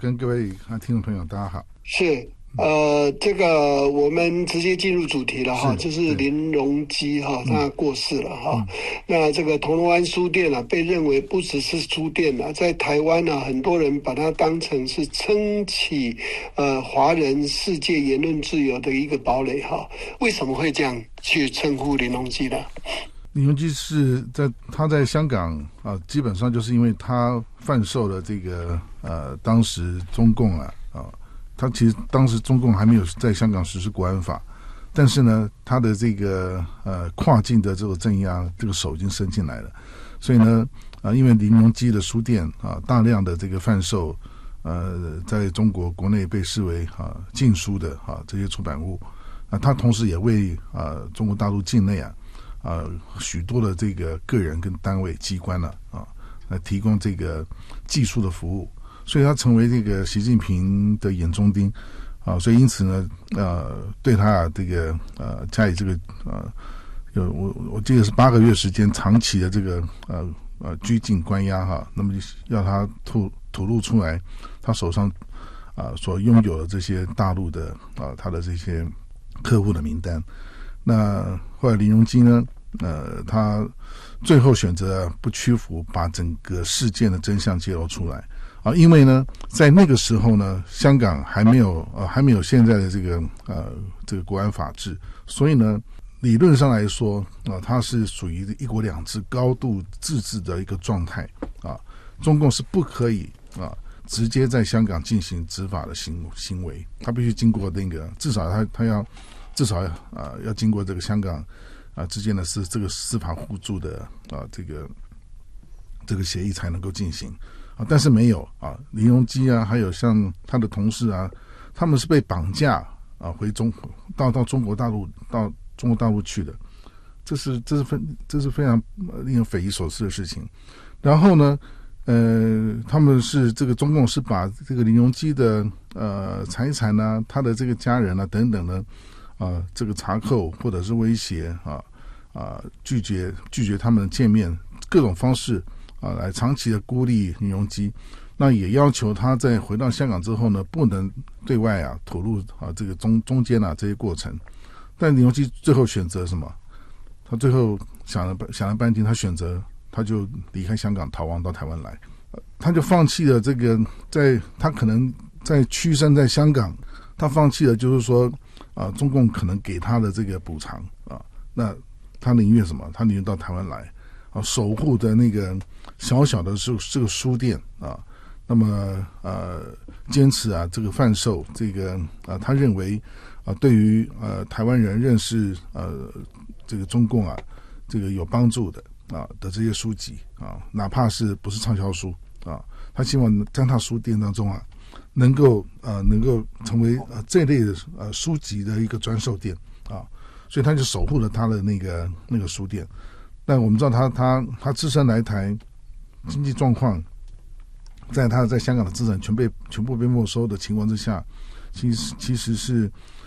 跟各位听众朋友大家好。 是这个我们直接进入主题了哈，就是林荣基哈，他过世了哈。那这个铜锣湾书店啊，被认为不只是书店啊，在台湾啊，很多人把它当成是撑起华人世界言论自由的一个堡垒哈。为什么会这样去称呼林荣基呢？ 林荣基是他在香港啊，基本上就是因为他贩售了这个当时中共他其实当时中共还没有在香港实施国安法，但是呢，他的这个跨境的这个镇压，这个手已经伸进来了，所以呢，因为林荣基的书店大量的这个贩售，在中国国内被视为禁书的这些出版物，他同时也为中国大陆境内许多的这个个人跟单位机关来提供这个技术的服务。所以他成为这个习近平的眼中钉所以因此呢，对他这个加以这个我记得是8个月时间长期的这个拘禁关押那么要他吐露出来他手上所拥有的这些大陆的他的这些客户的名单。那后来林荣基呢，他最后选择不屈服，把整个事件的真相揭露出来。因为呢，在那个时候呢，香港还没有现在的这个国安法治，所以呢，理论上来说它是属于一国两制高度自治的一个状态中共是不可以直接在香港进行执法的行为，它必须经过那个至少它要要经过这个香港之间的这个司法互助的这个协议才能够进行。但是没有林荣基还有像他的同事他们是被绑架到中国大陆去的，这是非常令人匪夷所思的事情。然后呢，他们是这个中共是把这个林荣基的财产他的这个家人等等呢这个查扣或者是威胁拒绝他们见面，各种方式来长期的孤立林荣基，那也要求他在回到香港之后呢，不能对外吐露这个中间这些过程。但林荣基最后选择什么？他最后想了半天，他就离开香港，逃亡到台湾来，他就放弃了这个他可能在屈身在香港，他放弃了就是说中共可能给他的这个补偿那他宁愿什么？他宁愿到台湾来守护的那个小小的这个书店那么坚持这个贩售这个他认为对于台湾人认识这个中共这个有帮助的的这些书籍哪怕是不是畅销书他希望在他书店当中能够成为这类的书籍的一个专售店所以他就守护了他的那个书店。但我们知道他只身来台，经济状况在他在香港的资产全部被没收的情况之下，其实是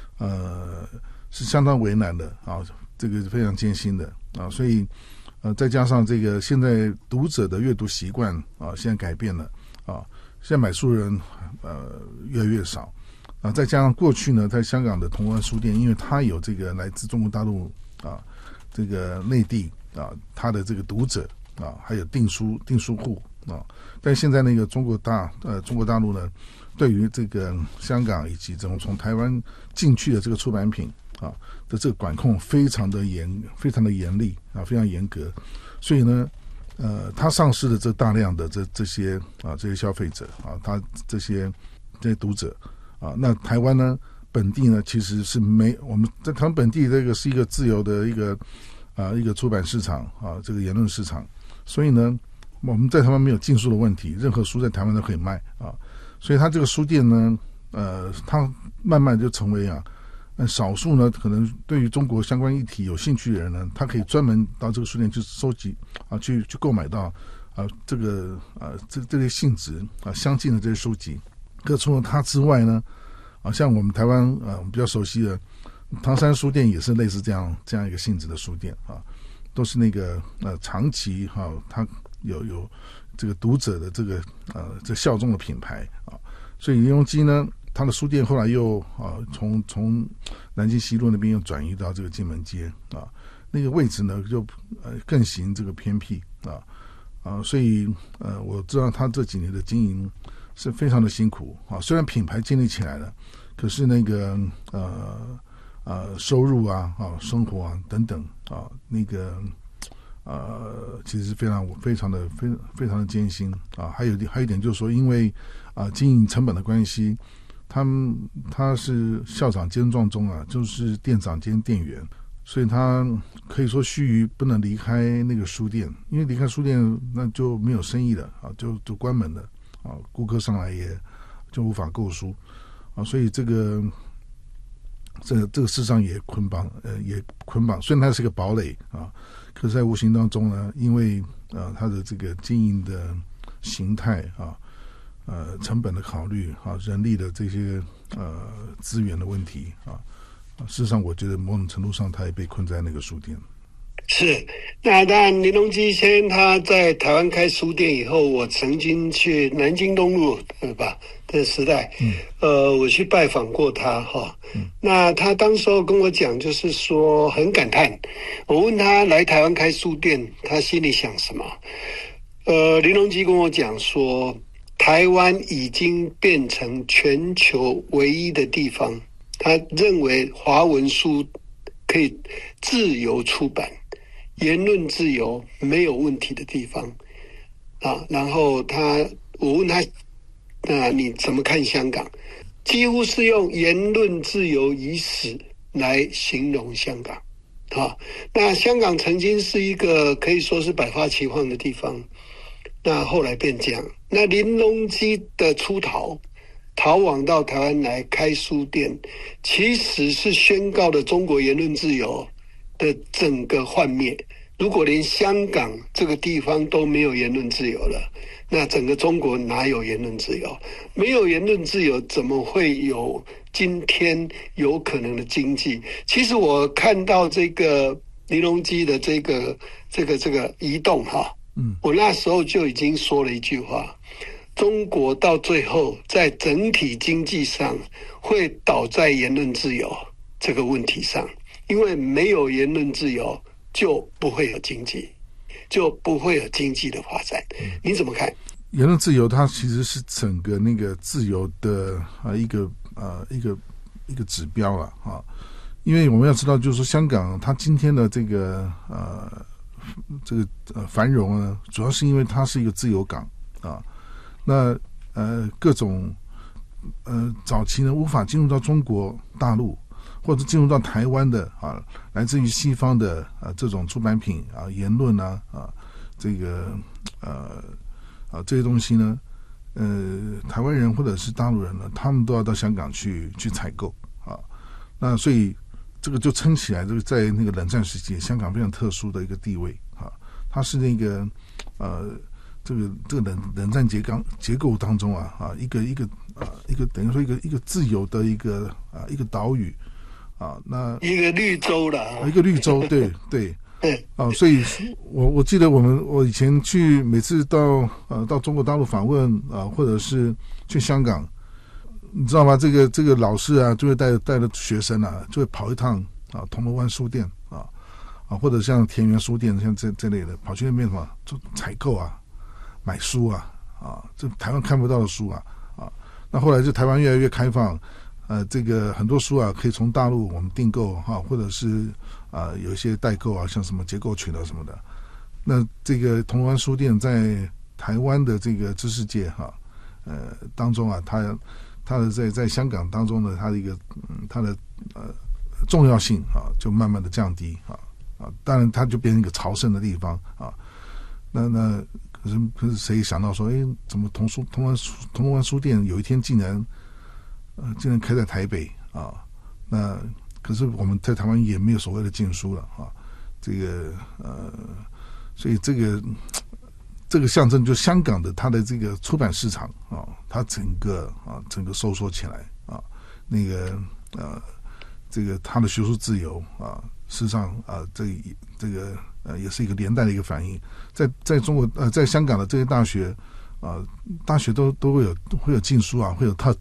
相当为难的这个非常艰辛的所以再加上这个现在读者的阅读习惯现在改变了现在买书人越来越少再加上过去呢，在香港的铜锣湾书店，因为它有这个来自中国大陆这个内地他的这个读者还有订书户但现在那个中国大陆呢，对于这个香港以及这种从台湾进去的这个出版品的这个管控非常的严厉非常严格，所以呢他丧失了这大量的这些消费者他这些读者那台湾呢本地呢其实是我们在台湾本地这个是一个自由的一个出版市场这个言论市场，所以呢我们在台湾没有禁书的问题，任何书在台湾都可以卖所以他这个书店呢他慢慢就成为少数呢可能对于中国相关议题有兴趣的人呢，他可以专门到这个书店去收集去购买到这个这类性质相近的这些书籍。可除了他之外呢像我们台湾我们比较熟悉的唐山书店也是类似这样一个性质的书店都是那个长期它有这个读者的这个这效忠的品牌所以林荣基呢，他的书店后来又从南京西路那边又转移到这个金门街啊，那个位置呢就更行这个偏僻所以我知道他这几年的经营是非常的辛苦啊，虽然品牌建立起来了，可是那个收入生活等等那个其实非常的艰辛还有一点就是说，因为经营成本的关系，他是校长兼撞钟就是店长兼店员，所以他可以说须臾不能离开那个书店，因为离开书店那就没有生意了就关门了顾客上来也就无法购书所以这个事实上也捆绑，虽然它是个堡垒可是在无形当中呢，因为它的这个经营的形态成本的考虑人力的这些资源的问题事实上我觉得某种程度上他也被困在那个书店。 是，那当然林荣基先他在台湾开书店以后，我曾经去南京东路对吧的时代我去拜访过他那他当时候跟我讲，就是说很感叹，我问他来台湾开书店他心里想什么林荣基跟我讲说，台湾已经变成全球唯一的地方，他认为华文书可以自由出版，言论自由没有问题的地方然后我问他你怎么看香港，几乎是用言论自由已死来形容香港那香港曾经是一个可以说是百花齐放的地方，那后来变这样。那林荣基的逃往到台湾来开书店，其实是宣告了中国言论自由的整个幻灭。如果连香港这个地方都没有言论自由了，那整个中国哪有言论自由？没有言论自由，怎么会有今天有可能的经济？其实我看到这个林荣基的这个移动我那时候就已经说了一句话，中国到最后在整体经济上会倒在言论自由这个问题上，因为没有言论自由就不会有经济，就不会有经济的发展。你怎么看？ 言论自由它其实是整个那个自由的一个指标了因为我们要知道，就是说香港它今天的这个繁荣呢，主要是因为它是一个自由港那各种早期呢无法进入到中国大陆或者进入到台湾的来自于西方的这种出版品言论这个这些东西呢台湾人或者是大陆人呢，他们都要到香港去采购那所以这个就撑起来这个在那个冷战时期香港非常特殊的一个地位它是那个这个冷战结构当中一个等于说一个自由的一个岛屿那一个绿洲了一个绿洲对所以我记得我以前每次到中国大陆访问或者是去香港，你知道吗？这个老师就会带着学生就会跑一趟铜锣湾书店或者像田园书店像这类的，跑去那边什么就采购买书这台湾看不到的书那后来就台湾越来越开放，这个很多书可以从大陆我们订购或者是有一些代购像什么结构群什么的。那这个铜锣湾书店在台湾的这个知识界当中它的在香港当中的它的一个它的重要性就慢慢的降低当然它就变成一个朝圣的地方那可是谁想到说怎么铜锣湾书店有一天竟然开在台北那可是我们在台湾也没有所谓的禁书了这个所以这个象征就香港的它的这个出版市场它整个收缩起来那个这个它的学术自由事实上这个也是一个连带的一个反应，在中国在香港的这些大学大学都会有禁书啊，会有